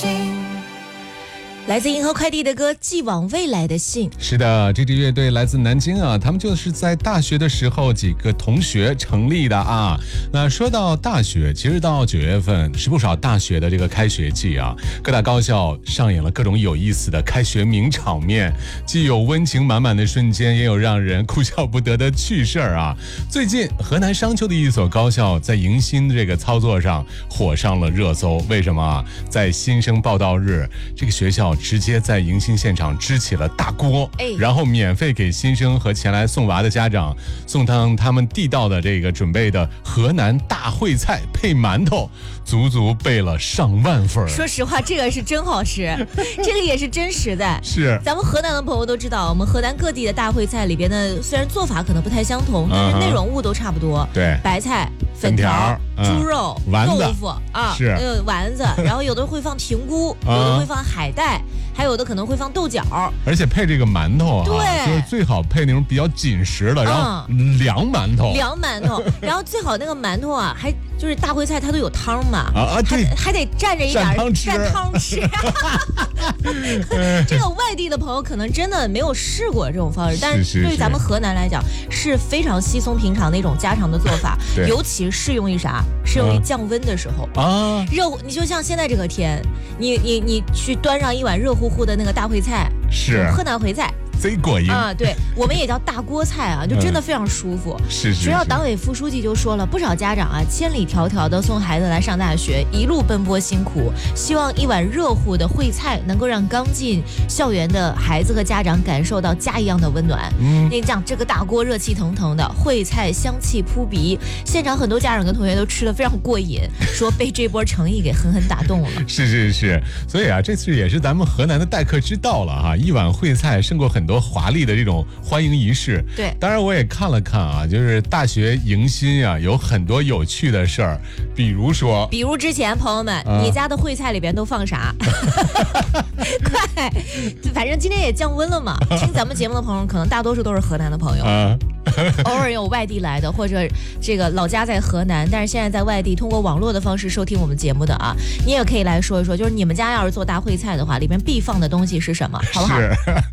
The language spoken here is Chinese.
来自银河快递的歌《寄往未来的信》。 是的，这支乐队来自南京啊，他们就是在大学的时候几个同学成立的啊。那说到大学，其实到9月份是不少大学的这个开学季啊，各大高校上演了各种有意思的开学名场面，既有温情满满的瞬间，也有让人哭笑不得的趣事儿啊。最近河南商丘的一所高校在迎新这个操作上火上了热搜，为什么啊？在新生报到日，这个学校直接在迎新现场支起了大锅，然后免费给新生和前来送娃的家长送上他们地道的这个准备的河南大烩菜配馒头，足足备了上万份。 说实话，这个是真好吃，这个也是真实在。 是， 咱们河南的朋友都知道，我们河南各地的大烩菜里边呢，虽然做法可能不太相同，但是内容物都差不多。 对， 白菜、粉条、猪肉、豆腐啊， 是丸子，然后有的会放平菇，有的会放海带，还有的可能会放豆角， 而且配这个馒头啊， 对， 就是最好配那种比较紧实的，然后凉馒头， 然后最好那个馒头啊，还就是大烩菜它都有汤嘛， 对， 还得蘸着一点蘸汤吃。这个外地的朋友可能真的没有试过这种方式，但是对于咱们河南来讲是非常稀松平常的一种家常的做法，尤其适用于啥？适用于降温的时候啊，热乎。你就像现在这个天，你去端上一碗热乎乎的那个大烩菜， 是河南烩菜。 贼过瘾啊！对，我们也叫大锅菜啊，就真的非常舒服。 是。 学校党委副书记就说了，不少家长啊，千里迢迢的送孩子来上大学，一路奔波辛苦，希望一碗热乎的烩菜能够让刚进校园的孩子和家长感受到家一样的温暖。那讲这个大锅热气腾腾的，烩菜香气扑鼻，现场很多家长跟同学都吃得非常过瘾，说被这波诚意给狠狠打动了。 是，所以啊，这次也是咱们河南的待客之道了哈，一碗烩菜胜过很多华丽的这种欢迎仪式。 对， 当然我也看了看啊，就是大学迎新啊，有很多有趣的事儿，比如之前朋友们，你家的烩菜里边都放啥？快，反正今天也降温了嘛，听咱们节目的朋友可能大多数都是河南的朋友。偶尔有外地来的，或者这个老家在河南，但是现在在外地通过网络的方式收听我们节目的啊，你也可以来说一说，就是你们家要是做大烩菜的话，里面必放的东西是什么，好不好？